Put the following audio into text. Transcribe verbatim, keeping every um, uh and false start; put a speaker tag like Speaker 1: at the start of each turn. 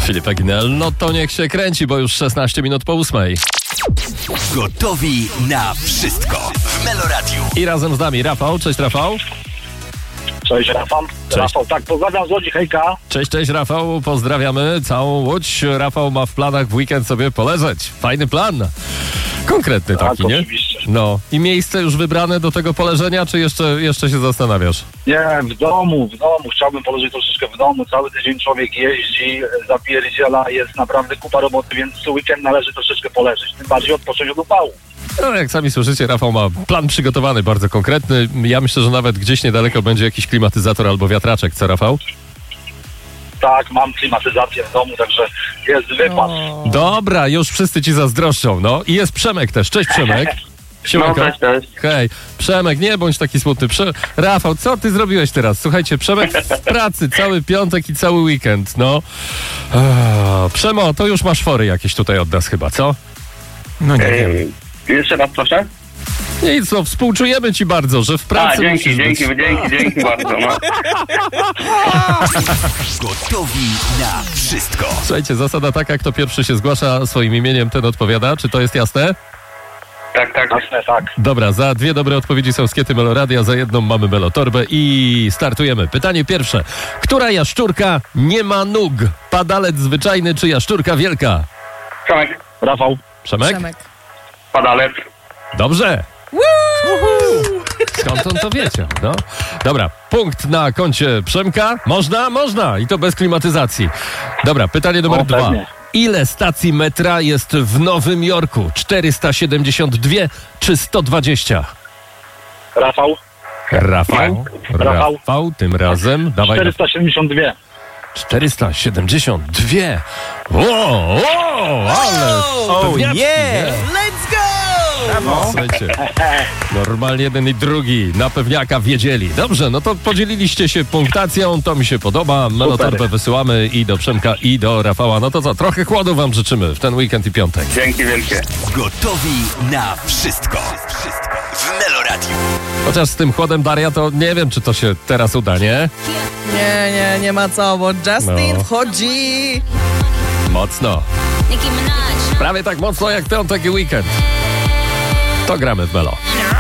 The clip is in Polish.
Speaker 1: Filip Aginel, no to niech się kręci, bo już szesnaście minut po ósmej.
Speaker 2: Gotowi na wszystko w Meloradiu.
Speaker 1: I razem z nami Rafał. Cześć Rafał.
Speaker 3: Cześć Rafał.
Speaker 1: Cześć.
Speaker 3: Rafał, tak, pozdrawiam z Łodzi, hejka.
Speaker 1: Cześć, cześć Rafał, pozdrawiamy całą Łódź. Rafał ma w planach w weekend sobie poleżeć. Fajny plan. Konkretny taki,
Speaker 3: Tak,
Speaker 1: nie?
Speaker 3: oczywiście.
Speaker 1: No. I miejsce już wybrane do tego poleżenia, czy jeszcze, jeszcze się zastanawiasz?
Speaker 3: Nie, w domu, w domu. Chciałbym położyć troszeczkę w domu. Cały tydzień człowiek jeździ, zapierdziela, jest naprawdę kupa roboty, więc weekend należy troszeczkę poleżeć. Tym bardziej odpocząć od upału.
Speaker 1: No, jak sami słyszycie, Rafał ma plan przygotowany, bardzo konkretny. Ja myślę, że nawet gdzieś niedaleko będzie jakiś klimatyzator albo wiatraczek, co Rafał?
Speaker 3: Tak, mam klimatyzację w domu, także jest wypad.
Speaker 1: Dobra, już wszyscy ci zazdroszczą, no. I jest Przemek też. Cześć Przemek. Siemanko.
Speaker 4: No, cześć, cześć.
Speaker 1: Hej, Przemek, nie bądź taki smutny. Prze... Rafał, co ty zrobiłeś teraz? Słuchajcie, Przemek w pracy cały piątek i cały weekend, no. Eee, Przemo, to już masz fory jakieś tutaj od nas chyba, co?
Speaker 4: No nie wiem. Jeszcze raz proszę.
Speaker 1: Nic, no, współczujemy ci bardzo, że w pracy
Speaker 4: A, dzięki,
Speaker 1: musisz
Speaker 4: dzięki,
Speaker 1: być.
Speaker 4: dzięki, dzięki bardzo. No.
Speaker 2: Gotowi na wszystko.
Speaker 1: Słuchajcie, zasada taka, kto pierwszy się zgłasza swoim imieniem, ten odpowiada. Czy to jest jasne?
Speaker 4: Tak, tak.
Speaker 3: Jasne, tak.
Speaker 1: Dobra, za dwie dobre odpowiedzi są skiety Meloradia, za jedną mamy Melotorbę i startujemy. Pytanie pierwsze. Która jaszczurka nie ma nóg? Padalec zwyczajny czy jaszczurka wielka?
Speaker 4: Przemek,
Speaker 3: Rafał,
Speaker 1: Przemek?
Speaker 5: Przemek.
Speaker 4: padalec.
Speaker 1: Dobrze. Skąd on to wiedział, no? Dobra, punkt na koncie Przemka. Można? Można. I to bez klimatyzacji. Dobra, pytanie numer
Speaker 3: O,
Speaker 1: dwa.
Speaker 3: pewnie.
Speaker 1: Ile stacji metra jest w Nowym Jorku? czterysta siedemdziesiąt dwa czy sto dwadzieścia?
Speaker 3: Rafał,
Speaker 1: Rafał?
Speaker 3: Rafał.
Speaker 1: Rafał, tym razem. Dawaj.
Speaker 3: czterysta siedemdziesiąt dwa.
Speaker 1: czterysta siedemdziesiąt dwa. Wow, wow, ale pewniaczki, nie?
Speaker 5: Let's go!
Speaker 1: Słuchajcie, normalnie jeden i drugi na pewniaka wiedzieli. Dobrze, no to podzieliliście się punktacją, to mi się podoba. Melotorbę wysyłamy i do Przemka, i do Rafała. No to co, trochę chłodu wam życzymy w ten weekend i piątek.
Speaker 4: Dzięki wielkie.
Speaker 2: Gotowi na wszystko. Wszystko w Meloradiu.
Speaker 1: Chociaż z tym chłodem, Daria, to nie wiem, czy to się teraz uda, nie?
Speaker 5: Nie, nie, nie ma co, bo Justin
Speaker 1: No.
Speaker 5: wchodzi.
Speaker 1: Mocno. Prawie tak mocno jak piątek i weekend. To gramy w Melo.